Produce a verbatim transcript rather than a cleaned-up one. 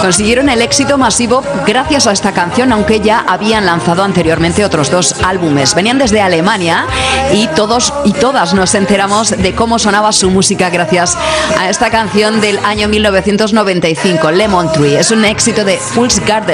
Consiguieron el éxito masivo gracias a esta canción, aunque ya habían lanzado anteriormente otros dos álbumes. Venían desde Alemania y todos y todas nos enteramos de cómo sonaba su música gracias a esta canción del año mil novecientos noventa y cinco, Lemon Tree. Es un éxito de Fool's Garden.